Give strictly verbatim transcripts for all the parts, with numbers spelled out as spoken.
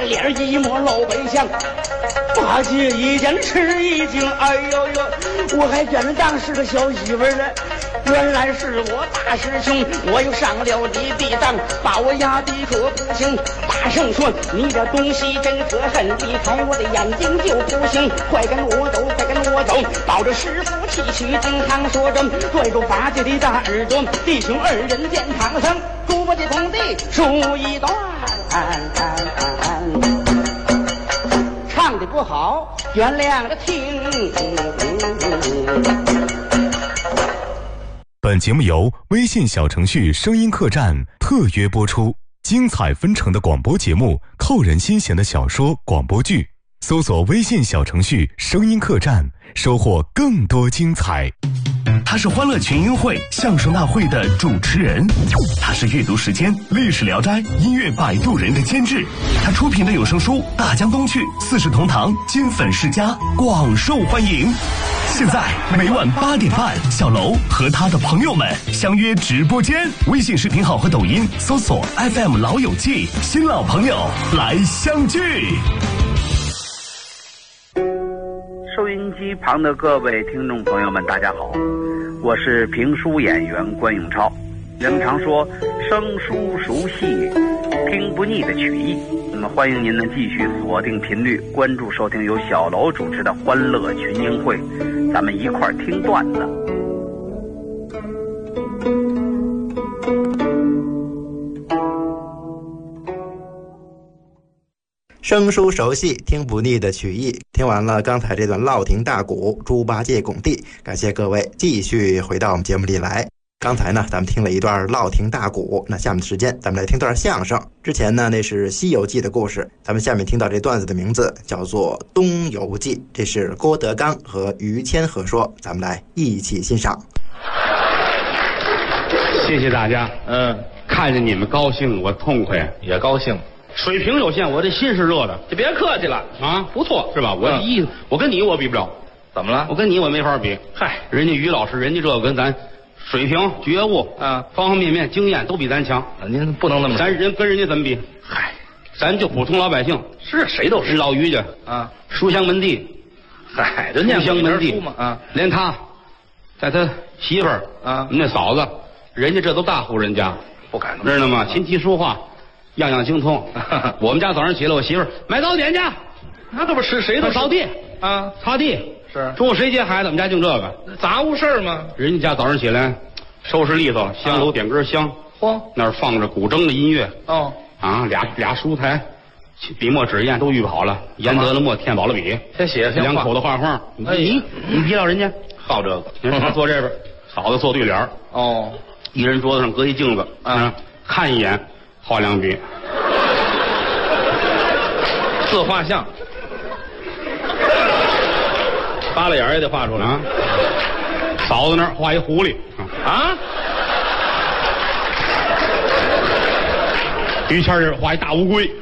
脸一抹老本相。大姐一见吃一惊，哎呦呦，我还觉得当是个小媳妇儿呢，原来是我大师兄。我又上了你的当，把我压的可不行。大圣说你这东西真可恨，离开我的眼睛就不行。快跟我走，快跟我走，抱着师傅气去金堂说着，拽住八戒的大耳朵，弟兄二人见唐僧，猪八戒同地数一段。唱的不好，原谅着听。 本节目由微信小程序声音客栈特约播出，精彩纷呈的广播节目，扣人心弦的小说广播剧，搜索微信小程序声音客栈，收获更多精彩。 他是欢乐群英会相声大会的主持人，他是阅读时间历史聊斋音乐摆渡人的监制，他出品的有声书《大江东去》四世同堂金粉世家广受欢迎。现在每晚八点半，小楼和他的朋友们相约直播间，微信视频号和抖音搜索 F M 老友记，新老朋友来相聚。 收音机旁的各位听众朋友们，大家好，我是评书演员关永超。人们常说生疏熟悉，听不腻的曲艺。那么欢迎您呢继续锁定频率，关注收听由小楼主持的欢乐群英会，咱们一块儿听段子。 生疏熟悉，听不腻的曲艺。听完了刚才这段烙亭大鼓，猪八戒拱地，感谢各位继续回到我们节目里来。刚才呢咱们听了一段烙亭大鼓，那下面的时间咱们来听段相声。之前呢那是西游记的故事，咱们下面听到这段子的名字叫做东游记，这是郭德纲和于谦合说，咱们来一起欣赏。 谢谢大家，嗯，看着你们高兴我痛快， 也高兴。 水平有限，我这心是热的， 就别客气了啊，不错是吧？我这意思，我跟你我比不了， 怎么了？ 我跟你我没法比。嗨，人家于老师，人家这个跟咱水平、觉悟啊，方方面面经验都比咱强。 您不能那么说， 咱人跟人家怎么比？嗨，咱就普通老百姓， 是谁都是老于家啊， 书香门第， 嗨，就念书香门第嘛啊， 连他，在他媳妇儿啊，那嫂子，人家这都大户人家， 不敢知道吗？琴棋书画。样样精通。我们家早上起来，我媳妇儿买早点去， 那这不是谁都扫地啊， 擦地是。 中午谁接孩子？我们家净这个杂物事儿吗？ 人家家早上起来收拾利索，香炉点根香， 嚯， 那儿放着古筝的音乐。 哦， 啊，俩俩书台，笔墨纸砚都预备好了，研得了墨，填饱了笔， 先写两口子画画。 哎， 你你比了人家好这个， 他坐这边，嫂子坐对联。 哦， 一人桌子上搁一镜子啊，看一眼。画两笔， 自画像，扒拉眼也得画出来啊。 嫂子那儿画一狐狸啊， 于谦这儿画一大乌龟，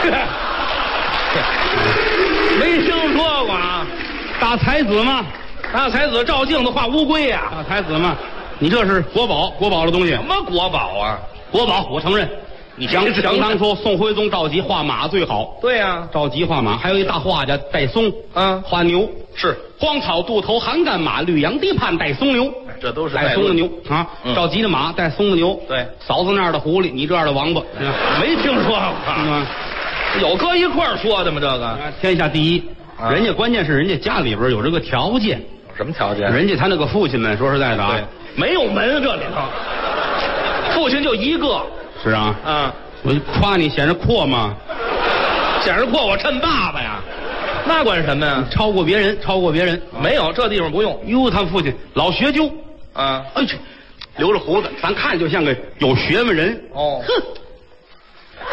没听说过啊。 大才子嘛， 大才子照镜子画乌龟呀、 啊，大才子嘛，你这是国宝，国宝的东西。 什么国宝啊？ 国宝，我承认。你想想当初宋徽宗召集画马最好， 对呀、啊， 召集画马，还有一大画家戴嵩， 嗯， 画牛是荒草渡头寒干马，绿杨堤畔带松牛， 这都是带松的牛啊， 嗯、 召集的马带松的牛， 对， 嫂子那儿的狐狸，你这样的王八， 没听说过、啊，有搁一块儿说的吗？这个天下第一，啊、人家关键是人家家里边有这个条件， 有什么条件？ 人家他那个父亲们说实在的啊， 没有门这里头，父亲就一个， 是啊， 啊。 我夸你显着阔吗？ 显着阔，我趁爸爸呀，那管什么呀？ 超过别人，超过别人， 没有这地方不用。 哟，他父亲老学究啊， 哎去，留着胡子，咱看就像个有学问人。 哦，哼，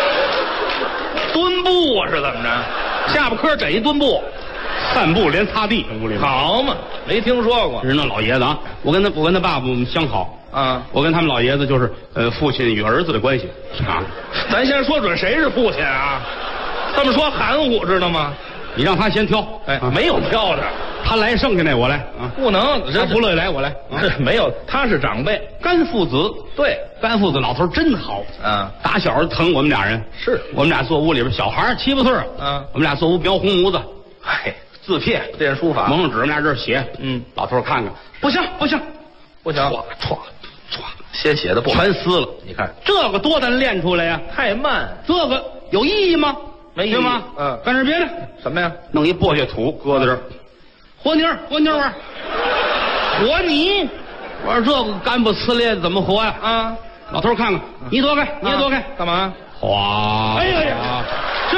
蹲步啊是怎么着？下巴颏整一蹲步， 散步连擦地，屋里好嘛，没听说过。 是那老爷子啊，我跟他我跟他爸爸我们相好。 啊， 我跟他们老爷子就是呃父亲与儿子的关系啊。 咱先说准谁是父亲啊？这么说含糊知道吗？ 你让他先挑， 哎，啊、没有挑的， 他来剩下那我来啊， 不能， 他不乐意来我来。啊、 没有，他是长辈， 干父子。 对， 干父子老头真好。 啊， 打小就疼我们俩人。 是我们俩坐屋里边，小孩七八岁。 嗯， 我们俩坐屋描红模子， 嗨， 字帖练书法， 蒙上纸，我们俩这儿写。 嗯， 老头看看，不行不行， 不行， 唰唰唰， 先写的不全撕了。 你看这个多难练出来呀？ 太慢， 这个有意义吗？ 没意义对吗？ 嗯， 干点别的。 什么呀？ 弄一簸箕土搁在这儿，和泥儿和泥儿玩儿，和泥。我说这个干不呲咧的怎么活呀？啊！老头看看，你躲开，你也躲开， 干嘛？ 哗！ 哎呀呀，这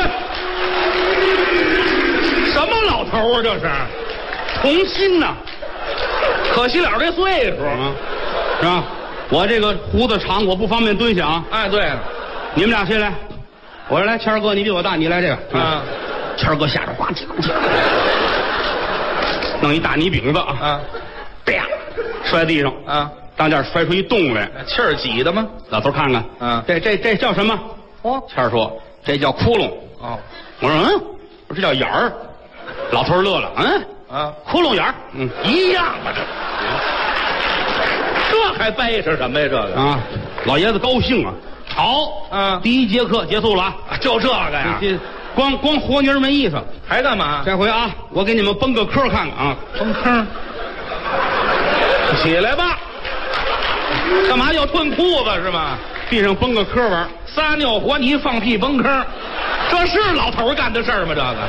什么老头啊？这是童心呐！ 可惜了这岁数啊，是吧？我这个胡子长，我不方便蹲下啊。 哎，对， 你们俩谁来？我说来，谦儿哥，你比我大，你来这个。 啊， 谦儿哥下边呱唧呱唧，弄一大泥饼子啊， 啊， 啪，摔地上啊， 当间摔出一洞来， 气儿挤的吗？ 老头看看， 啊， 这这这叫什么？ 哦， 谦儿说这叫窟窿。 哦， 我说嗯，我说这叫眼儿。老头乐了，嗯啊， 窟窿眼儿，嗯， 一样吧这，这还掰扯什么呀？这个啊，老爷子高兴啊。好， 嗯， 第一节课结束了啊， 就这个呀， 这光光和泥没意思， 还干嘛？ 这回啊，我给你们崩个坑看看啊， 崩坑，起来吧，干嘛要褪裤子是吗？ 地上崩个坑玩， 撒尿和泥放屁崩坑，这是老头干的事儿吗？这个，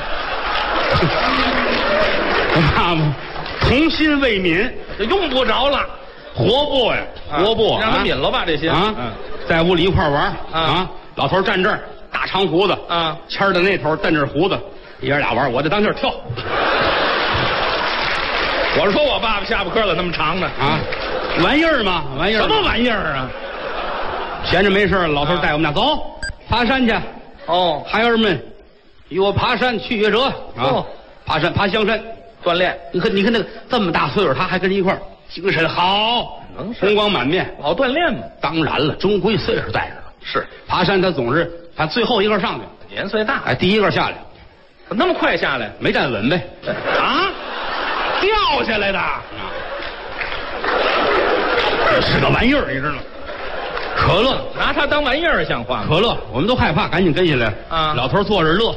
我爸爸童心未泯， 这用不着了， 活不呀，活不， 让他抿了吧这些啊，在屋里一块玩啊，老头站这儿，大长胡子啊， 谦儿的那头瞪着胡子，爷儿俩玩，我就当这儿跳。 我说我爸爸下巴颏怎么那么长呢？ 啊，玩意儿嘛，玩意儿， 什么玩意儿啊？ 闲着没事，老头带我们俩走爬山去。 哦， 孩儿们，与我爬山去也者啊！ 哦， 爬山爬香山锻炼。 你看，你看那个这么大岁数，他还跟人一块儿，精神好， 能红光满面， 老锻炼嘛。 当然了，终归岁数在这儿。 是爬山，他总是他最后一个上去， 年岁大， 哎，第一个下来， 那么快下来， 没站稳呗？ 啊，掉下来的， 是个玩意儿，你知道吗？可乐， 拿它当玩意儿像话吗？ 可乐，我们都害怕，赶紧跟下来。 啊， 老头坐着乐，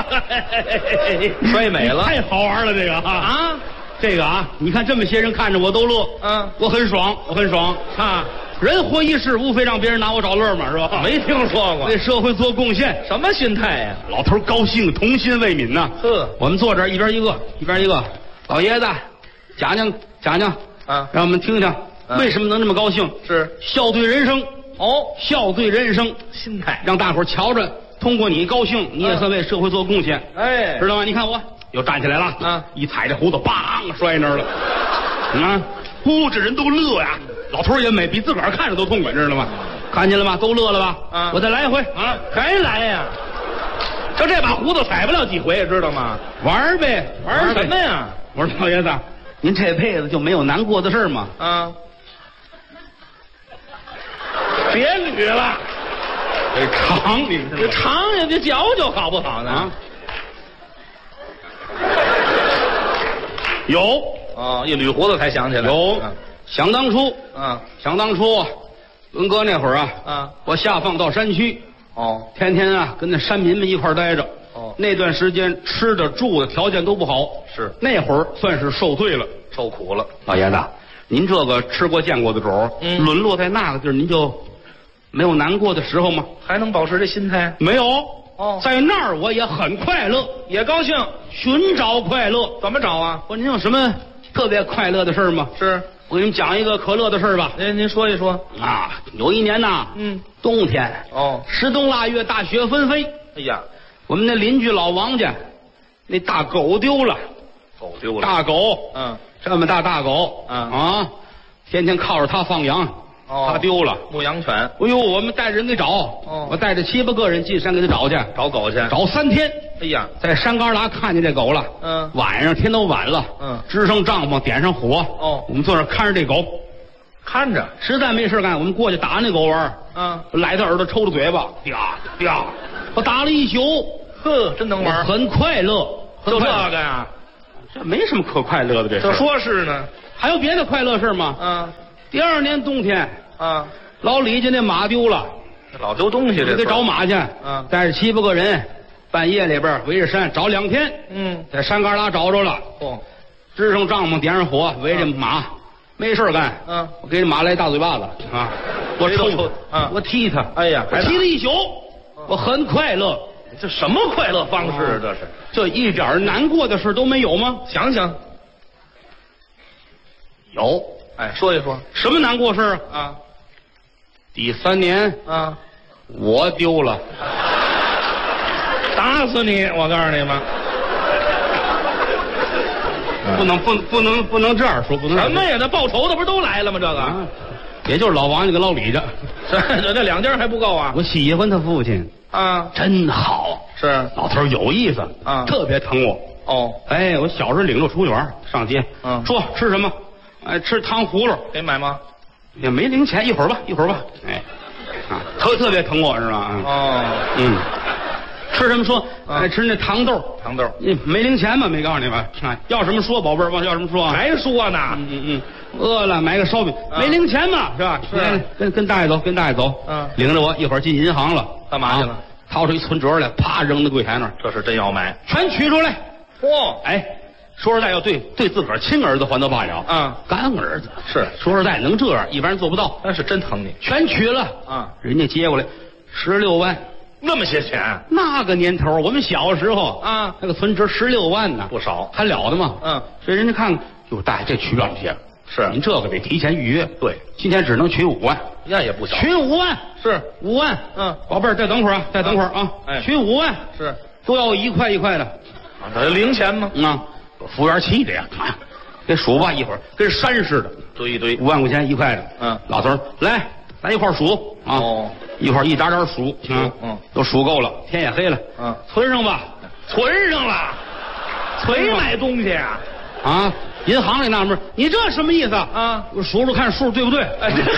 摔美了， 太好玩了这个啊！这个啊，你看这么些人看着我都乐， 嗯， 我很爽，我很爽啊！人活一世，无非让别人拿我找乐嘛，是吧？ 没听说过， 为社会做贡献， 什么心态呀？ 老头高兴，童心未泯呐。 呵， 我们坐这儿一边一个，一边一个，老爷子讲讲讲讲啊， 让我们听听为什么能这么高兴？ 是笑对人生。 哦， 笑对人生， 心态让大伙儿瞧着，通过你高兴，你也算为社会做贡献， 哎， 知道吗？你看我又站起来了， 啊， 一踩这胡子，梆摔那儿了，啊，呼，这人都乐呀，老头也美，比自个儿看着都痛快，知道吗？看见了吗？都乐了吧？ 啊， 我再来一回啊，还来呀？就这把胡子踩不了几回，知道吗？ 玩呗， 玩什么呀？ 我说老爷子，您这辈子就没有难过的事吗？ 啊。别捋了， 这长你这长也得嚼嚼，好不好呢？啊， 有哦，一捋胡子才想起来。 有， 啊、 想当初， 啊， 想当初，文哥那会儿啊， 啊， 我下放到山区， 哦， 天天啊跟那山民们一块待着。 哦， 那段时间吃的住的条件都不好， 是那会儿算是受罪了， 受苦了。 老爷子，您这个吃过见过的主， 嗯， 沦落在那个地儿，您就没有难过的时候吗？ 还能保持这心态？ 没有哦， 在那儿我也很快乐， 也高兴， 寻找快乐。 怎么找啊？ 我说您有什么特别快乐的事吗？ 是我给您讲一个可乐的事吧。 您您说一说啊，有一年呐， 嗯， 冬天哦， 十冬腊月，大雪纷飞。 哎呀， 我们那邻居老王家那大狗丢了， 狗丢了， 大狗， 嗯， 这么大大狗， 嗯啊，天天靠着它放羊。 哦， 他丢了牧羊犬。 哎呦，我们带着人给找， 哦， 我带着七八个人进山给他找去， 找狗去， 找三天。 哎呀， 在山旮旯看见这狗了。 嗯， 晚上天都晚了， 嗯， 支上帐篷，点上火。 哦， 我们坐那看着这狗， 看着， 实在没事干，我们过去打那狗玩。 嗯， 来他耳朵抽着嘴巴，啪啪，我打了一宿。 呵，真能玩， 很快乐。 就这个呀， 这没什么可快乐的，这这说是呢。 还有别的快乐事吗？ 啊第二年冬天， 啊， 老李家那马丢了， 老丢东西这得找马去。 嗯带着七八个人，半夜里边围着山找两天。 嗯， 在山旮旯找着了， 哦， 支上帐篷，点上火，围着马，没事干。 嗯， 我给这马来大嘴巴子啊！我抽谁都抽啊我踢他。 哎呀我踢了一宿，我很快乐。 这什么快乐方式？这是这一点难过的事都没有吗？ 想想有。 哎，说一说什么难过事啊？ 啊第三年啊， 我丢了， 打死你！我告诉你们， 不能不不能不能这样说，不能什么呀？那报仇的不是都来了吗？这个， 啊？也就是老王家跟老李家， 这这两家还不够啊？ 我喜欢他父亲， 啊， 真好， 是老头有意思啊特别疼我。 哦， 哎，我小时候领着出去玩，上街， 嗯说吃什么？哎，吃糖葫芦， 给买吗？ 也没零钱，一会儿吧，一会儿吧。哎，啊，特特别疼我，是吧？啊， 哦， 嗯，吃什么说？ 啊哎，吃那糖豆， 糖豆你没零钱吗？没告诉你吧？啊，要什么说，宝贝儿，往要什么说啊？ 还说呢？ 嗯嗯嗯，饿了买个烧饼， 啊没零钱嘛，是吧？ 是哎跟跟大爷走，跟大爷走。 嗯领着我一会儿进银行了， 干嘛去了啊掏出一存折来，啪扔在柜台那儿， 这是真要买。 全取出来。 嚯， 哎，说实在，要对对自个儿亲儿子还得罢了， 啊， 干儿子是说实在能这样，一般人做不到。 那是真疼你全取了啊！ 人家接过来十六万， 那么些钱那个年头，我们小时候啊那个存折十六万呢， 不少还了得吗？ 嗯， 所以人家看看，哟，大爷这取不了这些， 是您这个得提前预约， 对， 今天只能取五万， 那也不小。 取五万是五万， 嗯宝贝儿，再等会儿啊，再等会儿啊， 哎取五万是都要一块一块的， 啊，这零钱吗？ 嗯啊，服务员气的呀，哎呀，给数吧，一会儿跟山似的， 堆一堆五万块钱一块的， 嗯老头儿来，咱一块儿数啊， 哦， 一会儿一点点数，啊， 嗯， 都数够了，天也黑了， 嗯， 存上吧， 存上了，谁买东西啊？ 啊，银行里纳闷，你这什么意思啊？ 啊， 我数数看数对不对？ 哎，这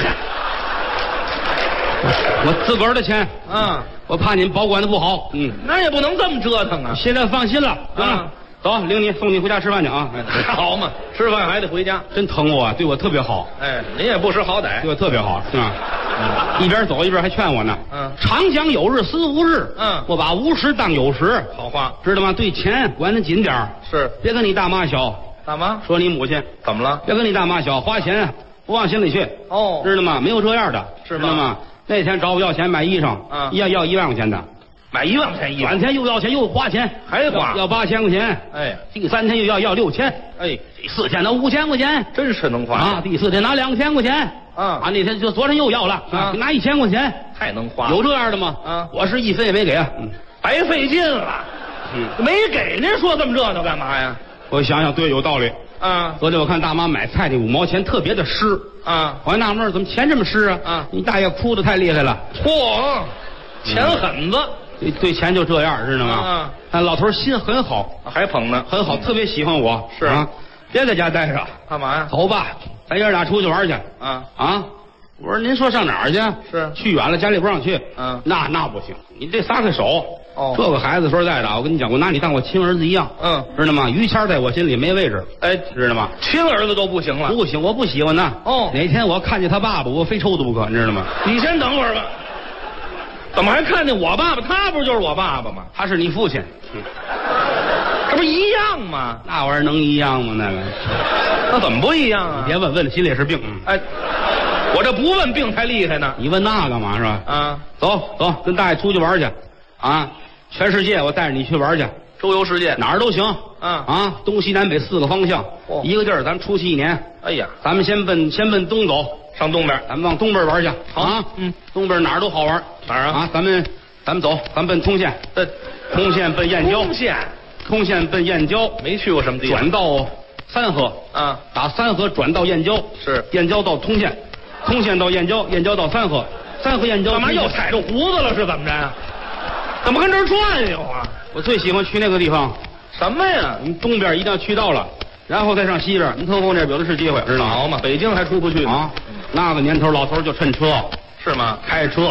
我自个儿的钱， 啊， 我怕你们保管的不好，嗯， 那也不能这么折腾啊！ 现在放心了， 啊啊，走，领你送你回家吃饭去啊！哎好嘛，吃饭还得回家。 真疼我啊，对我特别好， 哎，您也不识好歹对。我特别好，是吧？一边走一边还劝我呢。 嗯常讲有日思无日。 嗯我把无时当有时， 好话知道吗？对钱管得紧点儿， 是别跟你大妈小。 大妈说你母亲， 怎么了？ 别跟你大妈小，花钱不往心里去。 哦知道吗？没有这样的， 是吗知道吗？那天找我要钱买衣裳， 嗯要要一万块钱的， 买一万块钱一转天又要钱又花钱， 还花要要八千块钱， 哎第三天又要要六千， 哎， 第四天拿五千块钱。 真是能花啊，第四天拿两千块钱， 啊啊，那天就昨天又要了啊拿一千块钱， 太能花， 有这样的吗？ 啊我是一分也没给啊。嗯白费劲了。 嗯， 没给您说这么热闹干嘛呀？ 我想想，对，有道理。 啊昨天我看大妈买菜那五毛钱特别的湿， 啊， 我还纳闷儿怎么钱这么湿啊？ 啊你大爷哭的太厉害了， 嚯，钱狠子， 对对钱就这样，知道吗？ 啊但老头儿心很好， 还捧呢。 很好，特别喜欢我。 是啊，别在家待着， 干嘛呀？ 走吧，咱爷俩出去玩去。 啊啊！我说您说上哪儿去？ 是去远了，家里不让去。 嗯那那不行，你得撒开手。 哦这个孩子说实在的，我跟你讲，我拿你当我亲儿子一样。 嗯， 知道吗？于谦在我心里没位置， 哎， 知道吗？ 亲儿子都不行了。 不行，我不喜欢他。 哦哪天我看见他爸爸，我非抽他不可，你知道吗？ 你先等会儿吧。怎么还看见我爸爸？他不是就是我爸爸吗？ 他是你父亲， 这不一样吗？ 那玩意儿能一样吗？那个， 那怎么不一样啊？ 别问，问了心里也是病。嗯哎，我这不问病才厉害呢。 你问那干嘛是吧？ 啊， 走走，跟大爷出去玩去，啊！全世界我带着你去玩去， 周游世界。 哪儿都行。 嗯啊，东西南北四个方向， 哦一个地儿，咱们出去一年。 哎呀， 咱们先奔先奔东走， 上东边咱们往东边玩去。 好啊， 嗯， 东边哪儿都好玩。 哪儿啊啊，咱们咱们走，咱们奔通县， 这通县奔燕郊， 丰县通县奔燕郊， 没去过什么地方。 转到三河， 啊， 打三河转到燕郊， 是燕郊到通县，通县到燕郊，燕郊到三河，三河燕郊。 干嘛又踩着胡子了？是怎么着？怎么跟这儿转悠啊？ 我最喜欢去那个地方， 什么呀？ 你们东边一定要去到了，然后再上西边，您特后那边有的是机会，知道吗？ 好嘛，北京还出不去呢啊，那个年头老头就趁车是吗？ 开车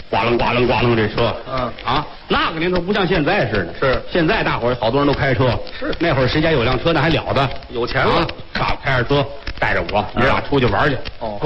呱楞呱楞呱楞这车， 嗯啊，那个年头不像现在似的， 是现在大伙儿好多人都开车， 是那会儿谁家有辆车那还了得， 有钱了啊，上开着车带着我，你俩出去玩去， 哦咣